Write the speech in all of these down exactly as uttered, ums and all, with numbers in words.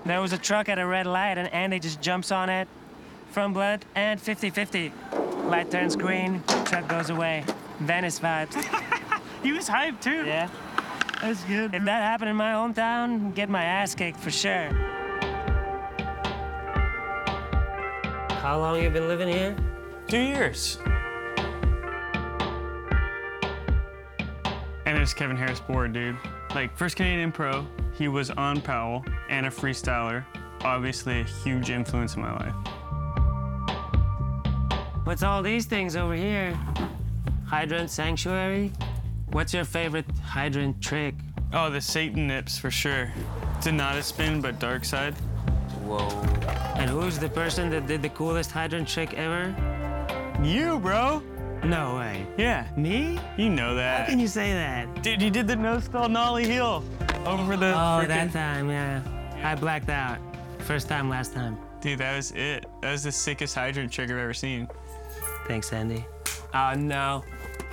There was a truck at a red light, and Andy just jumps on it. Front blood and fifty fifty. Light turns green, truck goes away. Venice vibes. He was hyped, too. Yeah. That's good. If that happened in my hometown, get my ass kicked for sure. How long you been living here? Two years. And there's Kevin Harris board, dude. Like, first Canadian pro, he was on Powell and a freestyler. Obviously a huge influence in my life. What's all these things over here? Hydrant sanctuary? What's your favorite hydrant trick? Oh, the Satan nips, for sure. It's a not a spin, but dark side. Whoa. And who's the person that did the coolest hydrant trick ever? You, bro. No way. Yeah. Me? You know that. How can you say that? Dude, you did the no-stall nollie heel over the Oh, frickin- that time, yeah. I blacked out. First time, last time. Dude, that was it. That was the sickest hydrant trick I've ever seen. Thanks, Andy. Oh, no.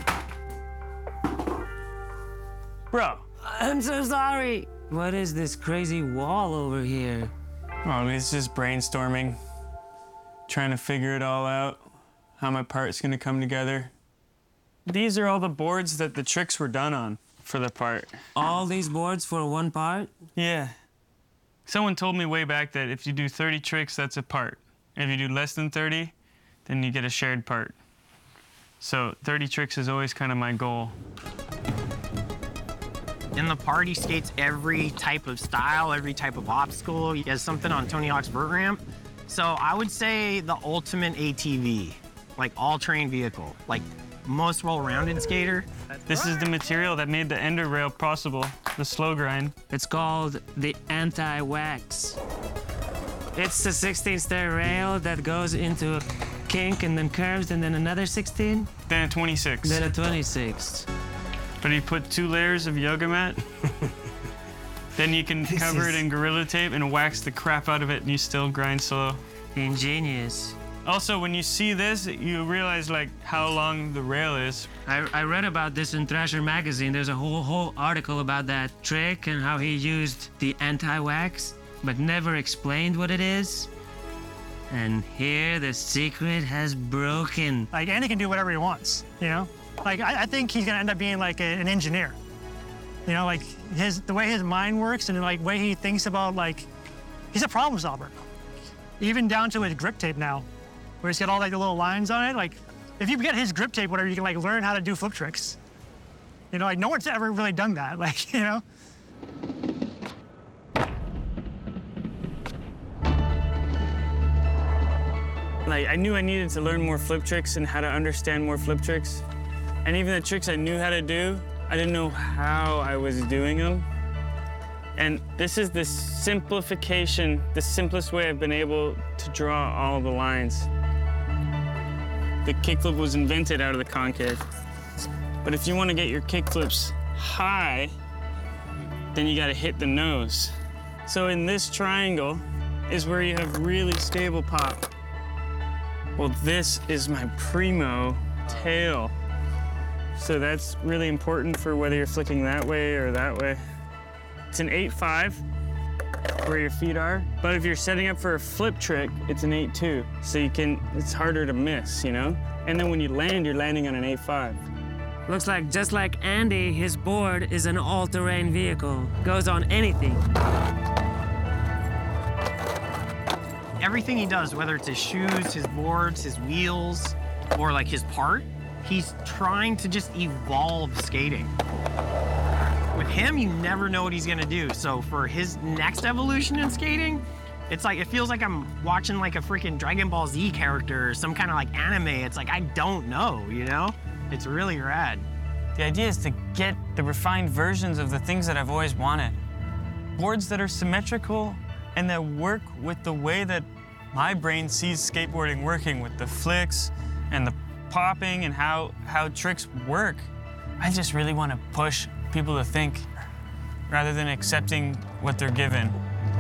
Bro. I'm so sorry. What is this crazy wall over here? Oh, it's just brainstorming. Trying to figure it all out. How my part's gonna come together. These are all the boards that the tricks were done on for the part. All these boards for one part? Yeah. Someone told me way back that if you do thirty tricks, that's a part. If you do less than thirty, then you get a shared part. So thirty tricks is always kind of my goal. In the part, he skates every type of style, every type of obstacle. He has something on Tony Hawk's vert ramp. So I would say the ultimate A T V, like all-terrain vehicle, like most well-rounded skater. This is the material that made the ender rail possible, the slow grind. It's called the anti-wax. It's the sixteen stair rail that goes into a kink and then curves and then another sixteen. Then a twenty-six. Then a twenty-six. But you put two layers of yoga mat, then you can This cover is- it in Gorilla Tape and wax the crap out of it and you still grind slow. Ingenious. Also, when you see this, you realize like how long the rail is. I, I read about this in Thrasher magazine. There's a whole whole article about that trick and how he used the anti-wax, but never explained what it is. And here the secret has broken. Like, Andy can do whatever he wants, you know? Like, I, I think he's gonna end up being like a, an engineer. You know, like his the way his mind works and like way he thinks about like, he's a problem solver. Even down to his grip tape now, where he's got all like the little lines on it. Like, if you get his grip tape, whatever, you can like learn how to do flip tricks. You know, like no one's ever really done that. Like, you know. Like I knew I needed to learn more flip tricks and how to understand more flip tricks. And even the tricks I knew how to do, I didn't know how I was doing them. And this is the simplification, the simplest way I've been able to draw all the lines. The kickflip was invented out of the concave. But if you want to get your kickflips high, then you got to hit the nose. So in this triangle is where you have really stable pop. Well, this is my primo tail. So that's really important for whether you're flicking that way or that way. It's an eight five, where your feet are. But if you're setting up for a flip trick, it's an eight two. So you can, it's harder to miss, you know? And then when you land, you're landing on an eight five. Looks like just like Andy, his board is an all-terrain vehicle. Goes on anything. Everything he does, whether it's his shoes, his boards, his wheels, or like his part, he's trying to just evolve skating. With him, you never know what he's gonna do. So for his next evolution in skating, it's like, it feels like I'm watching like a freaking Dragon Ball Z character or some kind of like anime. It's like, I don't know, you know? It's really rad. The idea is to get the refined versions of the things that I've always wanted. Boards that are symmetrical and that work with the way that my brain sees skateboarding working, with the flicks and the popping and how, how tricks work. I just really want to push people to think rather than accepting what they're given.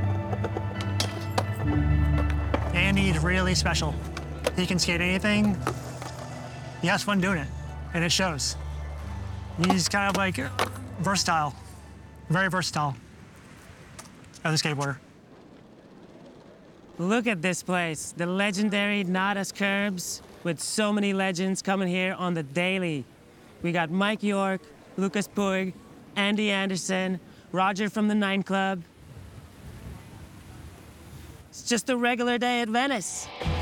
Andy's really special. He can skate anything. He has fun doing it, and it shows. He's kind of like versatile, very versatile as a skateboarder. Look at this place, the legendary Nadas Curbs, with so many legends coming here on the daily. We got Mike York, Lucas Puig, Andy Anderson, Roger from the Nine Club. It's just a regular day at Venice.